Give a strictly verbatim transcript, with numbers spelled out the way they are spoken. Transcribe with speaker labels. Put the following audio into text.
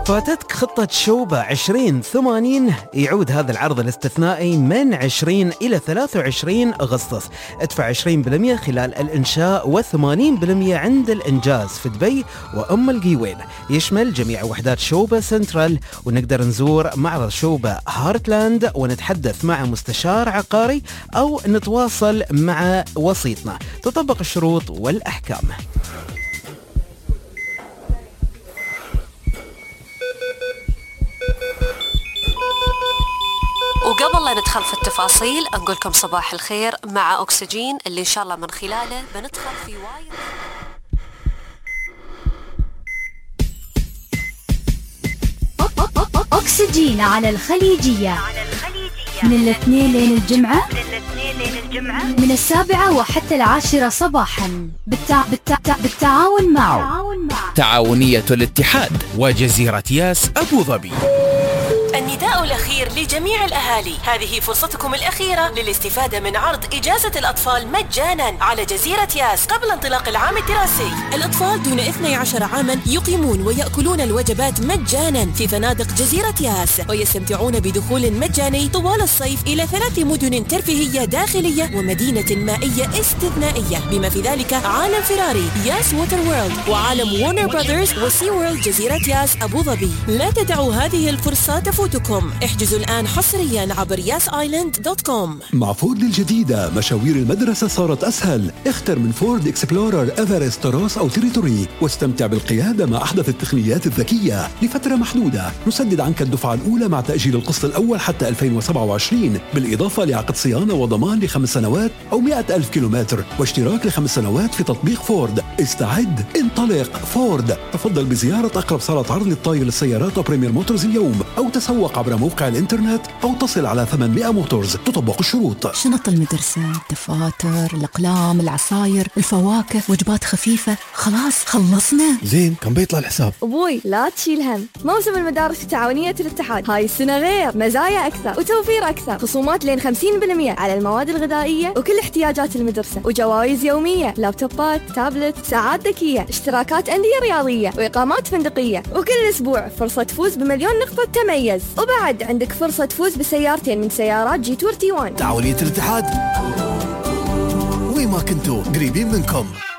Speaker 1: فاتتك خطة شوبة عشرين ثمانين، يعود هذا العرض الاستثنائي من عشرين إلى ثلاثة وعشرين أغسطس. ادفع عشرين بالمئة خلال الإنشاء وثمانين بالمئة عند الإنجاز في دبي وأم القيوين. يشمل جميع وحدات شوبة سنترال، ونقدر نزور معرض شوبة هارتلاند ونتحدث مع مستشار عقاري أو نتواصل مع وسيطنا. تطبق الشروط والأحكام.
Speaker 2: وقبل لا ندخل في التفاصيل أقولكم صباح الخير مع أكسجين اللي إن شاء الله من خلاله بندخل في وايد.
Speaker 3: أكسجين على الخليجية من الاثنين لين الجمعة من السابعة وحتى العاشرة صباحا بالتع... بالتع... بالتعاون مع
Speaker 4: تعاونية الاتحاد وجزيرة ياس أبو ظبي.
Speaker 5: النداء الأخير لجميع الأهالي، هذه فرصتكم الأخيرة للاستفادة من عرض إجازة الأطفال مجانا على جزيرة ياس قبل انطلاق العام الدراسي. الأطفال دون اثني عشر عاما يقيمون ويأكلون الوجبات مجانا في فنادق جزيرة ياس، ويستمتعون بدخول مجاني طوال الصيف إلى ثلاث مدن ترفيهية داخلية ومدينة مائية استثنائية، بما في ذلك عالم فيراري ياس ووتر وورلد وعالم وورنر براذرز وسي وورلد جزيرة ياس أبو ظبي. لا تدعوا هذه الفرصة تفوتكم. احجزوا الآن حصريا عبر ياس آيلاند دوت كوم.
Speaker 6: مع فورد الجديدة مشاوير المدرسة صارت أسهل. اختر من فورد إكسبلورر، إيفرست، تاروس أو تيريتوري واستمتع بالقيادة مع أحدث التقنيات الذكية لفترة محدودة. نسدد عنك الدفعة الأولى مع تأجيل القسط الأول حتى ألفين وسبعة وعشرين، بالإضافة لعقد صيانة وضمان لخمس سنوات أو مئة ألف كيلومتر، واشتراك لخمس سنوات في تطبيق فورد. استعد، انطلق. فورد. تفضل بزيارة أقرب صالة عرض للطاير للسيارات وبريمير موتورز اليوم، أو تسوق عبر موقع الإنترنت، أو تصل على ثمانمئة موتورز. تطبق الشروط.
Speaker 7: شنط المدرسة، الدفاتر، الأقلام، العصاير، الفواكه، وجبات خفيفة. خلاص خلصنا.
Speaker 8: زين كم بيطلع الحساب؟
Speaker 9: أبوي لا تشيل هم، موسم المدارس في تعاونية الاتحاد هاي السنة غير، مزايا أكثر وتوفير أكثر، خصومات لين خمسين بالمئة على المواد الغذائية وكل احتياجات المدرسة، وجوائز يومية، لابتوبات، تابلت، ساعات ذكية، اشتراكات أندية رياضية، وإقامات فندقية، وكل أسبوع فرصة تفوز بمليون نقطة تميز، وبعد عندك فرصة تفوز بسيارتين من سيارات جي تور تي وان.
Speaker 8: تعاونية الاتحاد، وين ما كنتوا قريبين منكم.